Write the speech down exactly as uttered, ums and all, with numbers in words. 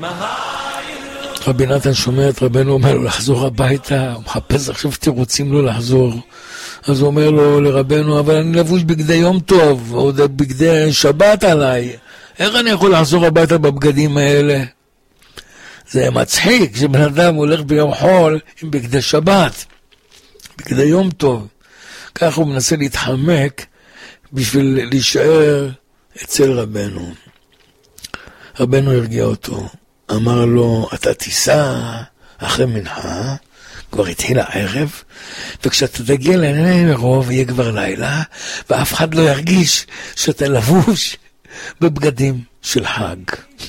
רבי נתן שומע את רבנו אומר לו לחזור הביתה, הוא מחפש עכשיו תירוצים לו לחזור. אז הוא אומר לו לרבנו, אבל אני לבוש בגדי יום טוב, או בגדי שבת עליי, איך אני יכול לחזור הביתה בבגדים האלה? זה מצחיק שבן אדם הולך ביום חול עם בגדי שבת, בגדי יום טוב. כך הוא מנסה להתחמק בשביל להישאר אצל רבנו. רבנו הרגיע אותו, אמר לו, אתה תיסע אחרי מנחה, כבר התחיל הערב, וכשאתה תגיע לענייני מרוב יהיה כבר לילה, ואף אחד לא ירגיש שאתה לבוש בבגדים של חג.